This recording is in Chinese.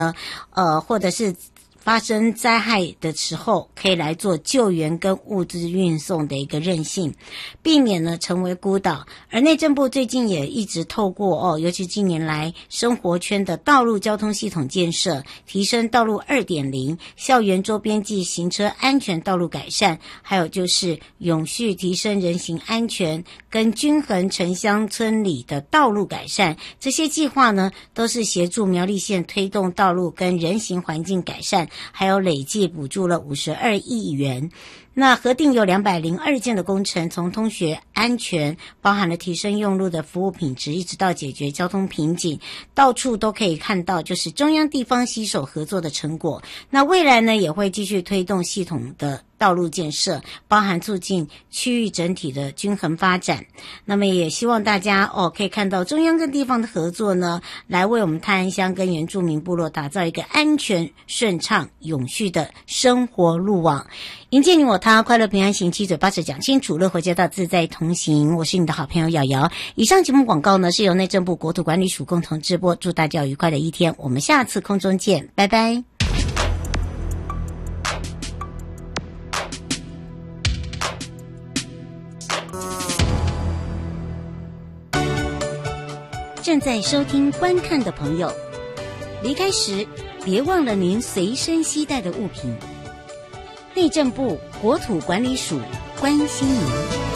或者是发生灾害的时候，可以来做救援跟物资运送的一个韧性，避免呢成为孤岛。而内政部最近也一直透过尤其近年来生活圈的道路交通系统建设，提升道路 2.0， 校园周边及行车安全道路改善，还有就是永续提升人行安全跟均衡城乡村里的道路改善，这些计划呢都是协助苗栗县推动道路跟人行环境改善，还有累计补助了52亿元。那核定有202件的工程，从通学安全，包含了提升用路的服务品质，一直到解决交通瓶颈，到处都可以看到就是中央地方携手合作的成果。那未来呢也会继续推动系统的道路建设，包含促进区域整体的均衡发展。那么也希望大家可以看到中央跟地方的合作呢，来为我们泰安乡跟原住民部落打造一个安全、顺畅、永续的生活路网，迎接你我他，快乐平安行，七嘴八舌讲清楚，乐活街道自在同行。我是你的好朋友瑶瑶。以上节目广告呢是由内政部国土管理署共同直播，祝大家有愉快的一天，我们下次空中见，拜拜。正在收听观看的朋友，离开时别忘了您随身携带的物品。内政部国土管理署关心您。